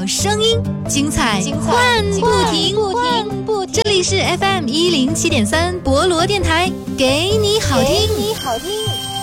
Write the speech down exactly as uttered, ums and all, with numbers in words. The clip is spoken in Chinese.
声音，精彩换不停，不停。这里是 F M 一零七点三博罗电台，给你好听， 给你好听。